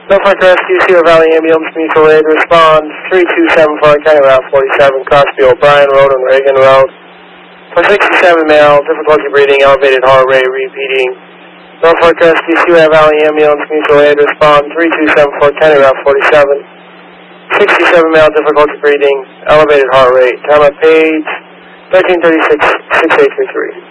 Norfolk Rescue, Cedar Valley Ambulance, mutual aid, respond 3274, County Route 47, Crosby, O'Brien Road and Reagan Road. For 67 male, difficulty breathing, elevated heart rate, repeating. Norfolk Rescue, Cedar Valley Ambulance, mutual aid, respond 3274, County Route 47. 67 male, difficulty breathing, elevated heart rate. Time of page 1336, 6833.